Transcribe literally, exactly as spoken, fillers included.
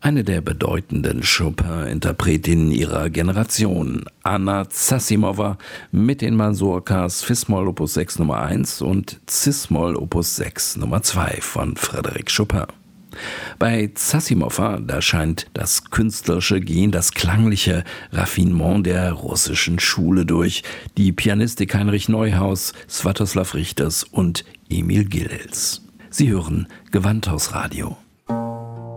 Eine der bedeutenden Chopin-Interpretinnen ihrer Generation, Anna Zassimowa, mit den Mazurkas Fis-Moll Opus sechs Nummer eins und Cis-Moll Opus sechs Nummer zwei von Frédéric Chopin. Bei Zassimowa, da scheint das künstlerische Gen, das klangliche Raffinement der russischen Schule durch, die Pianistik Heinrich Neuhaus, Swatoslav Richters und Emil Gilels. Sie hören Gewandhausradio.